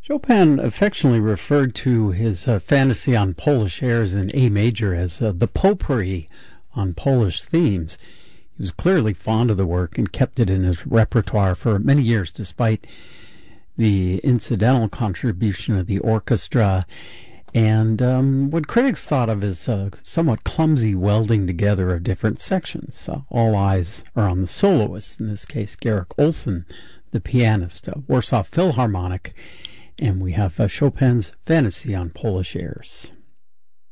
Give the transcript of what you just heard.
Chopin affectionately referred to his fantasy on Polish airs in A major as the potpourri on Polish themes. He was clearly fond of the work and kept it in his repertoire for many years, despite the incidental contribution of the orchestra and what critics thought of as somewhat clumsy welding together of different sections. All eyes are on the soloist, in this case Garrick Olson, the pianist, Warsaw Philharmonic, and we have Chopin's Fantasy on Polish Airs.